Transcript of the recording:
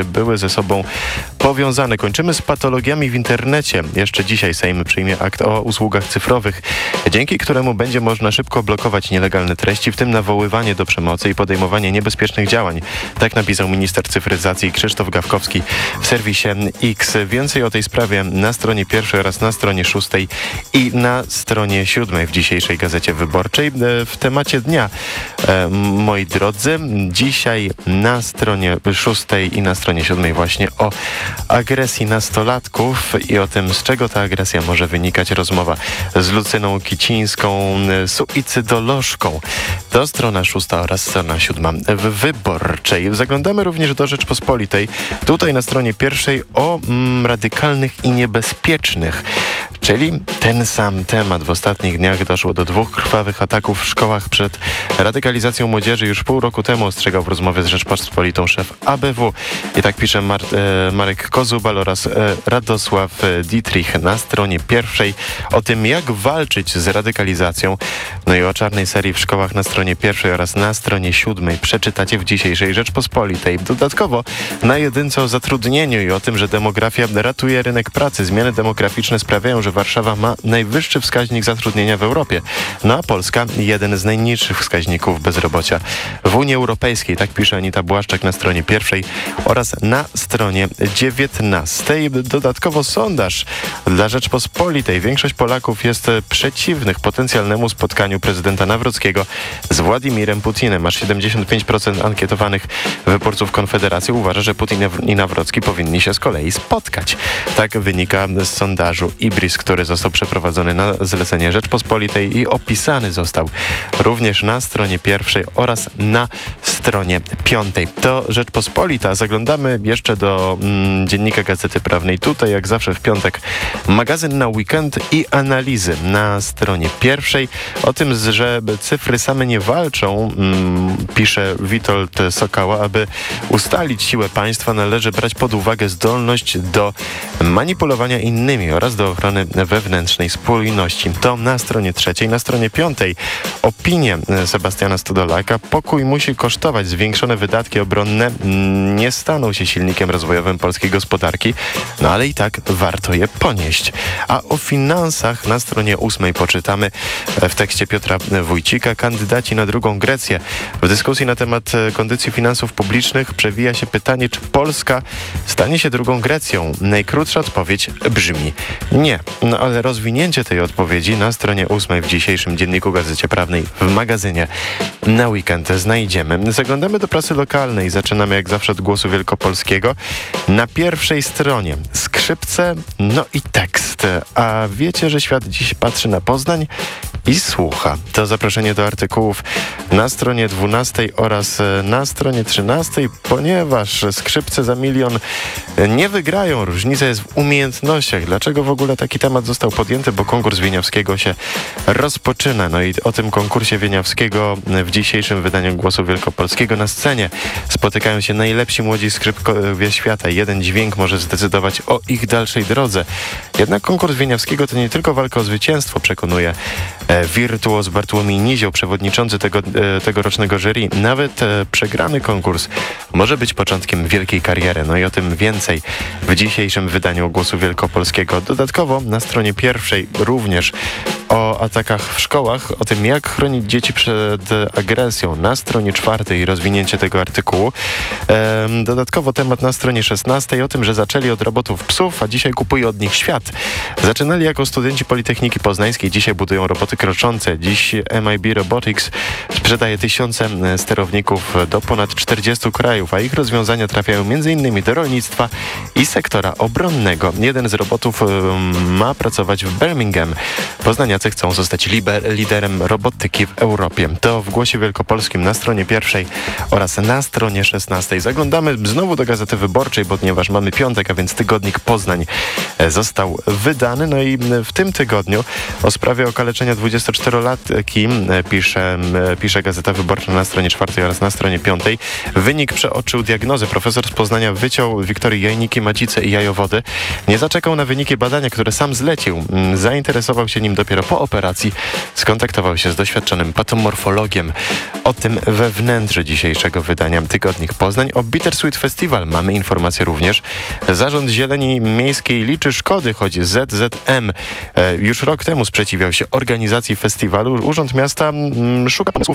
były ze sobą powiązane. Kończymy z patologiami w internecie. Jeszcze dzisiaj Sejm przyjmie akt o usługach cyfrowych, dzięki któremu będzie można szybko blokować nielegalne treści, w tym nawoływanie do przemocy i podejmowanie niebezpiecznych działań. Tak napisał minister cyfryzacji Krzysztof Gawkowski w serwisie X. Więcej o tej sprawie na stronie 1 oraz na stronie 6 i na stronie 7 w dzisiejszej Gazecie Wyborczej. W temacie dnia, moi drodzy, dzisiaj na stronie 6 i na stronie 7 właśnie o agresji nastolatków i o tym, z czego ta agresja może wynikać. Rozmowa z Lucyną Kicińską, suicydolożką. To strona 6 oraz strona 7 w Wyborczej. Zaglądamy również do Rzeczpospolitej. Tutaj na stronie 1 o radykalnych i niebezpiecznych. Czyli ten sam temat. W ostatnich dniach doszło do 2 krwawych ataków w szkołach przed radykalizacją młodzieży. Już pół roku temu ostrzegał w rozmowie z Rzeczpospolitą szef ABW. I tak pisze Marek Kozubal oraz Radosław Dietrich na stronie 1 o tym, jak walczyć z radykalizacją. No i o czarnej serii w szkołach na stronie 1 oraz na stronie 7 przeczytacie w dzisiejszej Rzeczpospolitej. Dodatkowo na jedynce o zatrudnieniu i o tym, że demografia ratuje rynek pracy. Zmiany demograficzne sprawiają, że Warszawa ma najwyższy wskaźnik zatrudnienia w Europie, no a Polska jeden z najniższych wskaźników bezrobocia w Unii Europejskiej. Tak pisze Anita Błaszczak na stronie 1 oraz na stronie 19. Dodatkowo sondaż dla Rzeczpospolitej. Większość Polaków jest przeciwnych potencjalnemu spotkaniu prezydenta Nawrockiego z Władimirem Putinem. Aż 75% ankietowanych wyborców Konfederacji uważa, że Putin i Nawrocki powinni się z kolei spotkać. Tak wynika z sondażu IBRIS, który został przeprowadzony na zlecenie Rzeczpospolitej i opisany został również na stronie 1 oraz na stronie 5. To Rzeczpospolita. Zaglądamy jeszcze do Dziennika Gazety Prawnej. Tutaj jak zawsze w piątek magazyn na weekend i analizy na stronie 1. O tym, że cyfry same nie walczą, pisze Witold Sokała. Aby ustalić siłę państwa, należy brać pod uwagę zdolność do manipulowania innymi oraz do ochrony wewnętrznej spójności. To na stronie 3. Na stronie 5 opinie Sebastiana Stodolaka. Pokój musi kosztować. Zwiększone wydatki obronne nie staną się silnikiem rozwojowym polskiej gospodarki, no ale i tak warto je ponieść. A o finansach na stronie 8 poczytamy w tekście Piotra Wójcika. Kandydaci na drugą Grecję. W dyskusji na temat kondycji finansów publicznych przewija się pytanie, czy Polska stanie się drugą Grecją. Najkrótsza odpowiedź brzmi nie. No ale rozwinięcie tej odpowiedzi na stronie 8 w dzisiejszym Dzienniku Gazecie Prawnej w magazynie na weekend znajdziemy. Zaglądamy do prasy lokalnej. Zaczynamy jak zawsze od Głosu Wielkopolskiego. Na pierwszej stronie skrzypce, no i tekst. A wiecie, że świat dziś patrzy na Poznań i słucha. To zaproszenie do artykułów na stronie 12 oraz na stronie 13, ponieważ skrzypce za 1 000 000 nie wygrają. Różnica jest w umiejętnościach. Dlaczego w ogóle taki temat został podjęty? Bo konkurs Wieniawskiego się rozpoczyna. No i o tym konkursie Wieniawskiego w dzisiejszym wydaniu Głosu Wielkopolskiego na scenie spotykają się najlepsi młodzi skrzypkowie świata. Jeden dźwięk może zdecydować o ich dalszej drodze. Jednak konkurs Wieniawskiego to nie tylko walka o zwycięstwo, przekonuje wirtuoz Bartłomiej Nizioł, przewodniczący tegorocznego jury. Nawet przegrany konkurs może być początkiem wielkiej kariery. No i o tym więcej w dzisiejszym wydaniu Głosu Wielkopolskiego. Dodatkowo na stronie 1 również o atakach w szkołach, o tym, jak chronić dzieci przed agresją na stronie 4 i rozwinięcie tego artykułu. Dodatkowo temat na stronie 16 o tym, że zaczęli od robotów psów, a dzisiaj kupuje od nich świat. Zaczynali jako studenci Politechniki Poznańskiej, dzisiaj budują roboty kroczące. Dziś MIB Robotics sprzedaje tysiące sterowników do ponad 40 krajów, a ich rozwiązania trafiają m.in. do rolnictwa i sektora obronnego. Jeden z robotów ma pracować w Birmingham. Poznaniacy chcą zostać liderem robotyki w Europie. To w Głosie Wielkopolskim na stronie 1 oraz na stronie 16. Zaglądamy znowu do Gazety Wyborczej, ponieważ mamy piątek, a więc tygodnik Poznań został wydany. No i w tym tygodniu o sprawie okaleczenia 24-latki pisze Gazeta Wyborcza na stronie 4 oraz na stronie 5. Wynik przeoczył diagnozę. Profesor z Poznania wyciął Wiktorii jajniki, macicę i jajowody. Nie zaczekał na wyniki badania, które sam zlecił. Zainteresował się nim dopiero po po operacji skontaktował się z doświadczonym patomorfologiem. O tym we wnętrzu dzisiejszego wydania Tygodnik Poznań. O Bittersweet Festival mamy informację również. Zarząd Zieleni Miejskiej liczy szkody, choć ZZM już rok temu sprzeciwiał się organizacji festiwalu. Urząd Miasta szuka pomysłów